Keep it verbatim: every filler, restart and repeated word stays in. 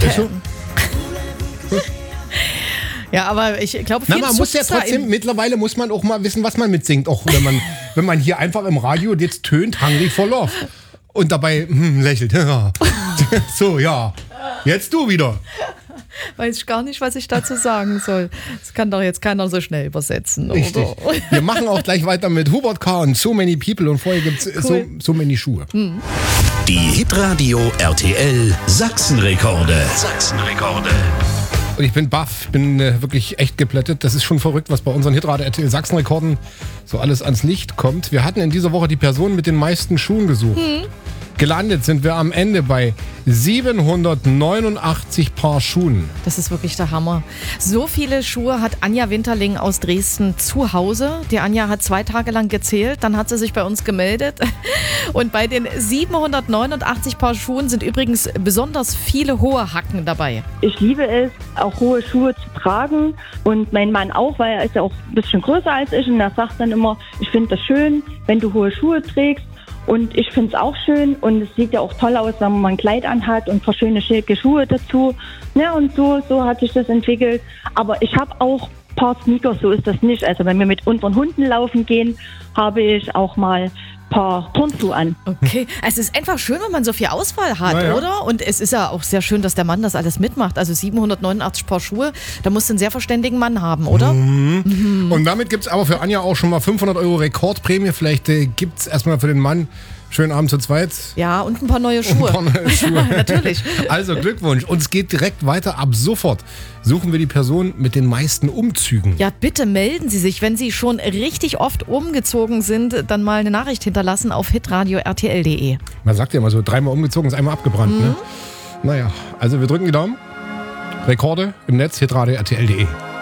Ist so? Ja, aber ich glaube, viel Na, man muss ja trotzdem, mittlerweile muss man auch mal wissen, was man mitsingt. Auch wenn man, wenn man hier einfach im Radio jetzt tönt, Hungry for Love. Und dabei hm, lächelt. Ja. So, ja. Jetzt du wieder. Weiß ich gar nicht, was ich dazu sagen soll. Das kann doch jetzt keiner so schnell übersetzen. Richtig. Oder? Wir machen auch gleich weiter mit Hubert K. und So Many People. Und vorher gibt es Cool. so, so Many Schuhe. Hm. Die Hitradio R T L Sachsenrekorde. Sachsenrekorde. Und ich bin baff, ich bin äh, wirklich echt geplättet. Das ist schon verrückt, was bei unseren Hitradio R T L Sachsenrekorden so alles ans Licht kommt. Wir hatten in dieser Woche die Person mit den meisten Schuhen gesucht. Hm. Gelandet sind wir am Ende bei siebenhundertneunundachtzig Paar Schuhen. Das ist wirklich der Hammer. So viele Schuhe hat Anja Winterling aus Dresden zu Hause. Die Anja hat zwei Tage lang gezählt, dann hat sie sich bei uns gemeldet. Und bei den siebenhundertneunundachtzig Paar Schuhen sind übrigens besonders viele hohe Hacken dabei. Ich liebe es, auch hohe Schuhe zu tragen und mein Mann auch, weil er ist ja auch ein bisschen größer als ich und er sagt dann immer, ich finde das schön, wenn du hohe Schuhe trägst. Und ich finde es auch schön und es sieht ja auch toll aus, wenn man ein Kleid anhat und ein paar schöne schicke Schuhe dazu. Ja, und so, so hat sich das entwickelt. Aber ich habe auch ein paar Sneakers, so ist das nicht. Also wenn wir mit unseren Hunden laufen gehen, habe ich auch mal ein paar Turnschuhe an. Okay, es ist einfach schön, wenn man so viel Auswahl hat, Na ja. oder? Und es ist ja auch sehr schön, dass der Mann das alles mitmacht. Also siebenhundertneunundachtzig Paar Schuhe, da musst du einen sehr verständigen Mann haben, oder? Mhm. Und damit gibt es aber für Anja auch schon mal fünfhundert Euro Rekordprämie. Vielleicht äh, gibt es erstmal für den Mann schönen Abend zu zweit. Ja, und ein paar neue Schuhe. Ein paar neue Schuhe. Natürlich. Also Glückwunsch. Und es geht direkt weiter. Ab sofort suchen wir die Person mit den meisten Umzügen. Ja, bitte melden Sie sich, wenn Sie schon richtig oft umgezogen sind, dann mal eine Nachricht hinterlassen auf hitradio r t l punkt d e. Man sagt ja immer so, dreimal umgezogen ist einmal abgebrannt. Mhm. Ne? Naja, also wir drücken die Daumen. Rekorde im Netz, hitradio r t l punkt d e.